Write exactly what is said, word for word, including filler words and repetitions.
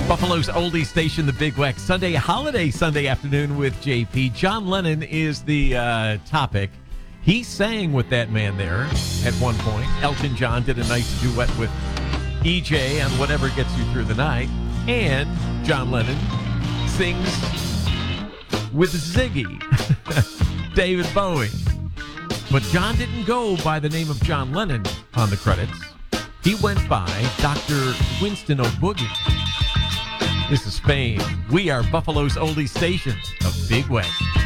Buffalo's oldie station, the Big Weck, Sunday, holiday Sunday afternoon with J P. John Lennon is the uh, topic. He sang with that man there at one point. Elton John did a nice duet with E J on Whatever Gets You Through the Night. And John Lennon sings with Ziggy, David Bowie. But John didn't go by the name of John Lennon on the credits. He went by Doctor Winston O'Boogie. This is Fame. We are Buffalo's oldie station, the Big Weck.